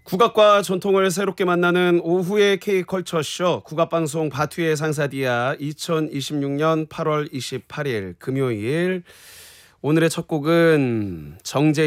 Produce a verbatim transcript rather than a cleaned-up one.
국악과 전통을 새롭게 만나는 오후의 K컬처쇼 국악방송 바투의 상사디아 이천이십육년 팔월 이십팔일 금요일. 오늘의 첫 곡은 정재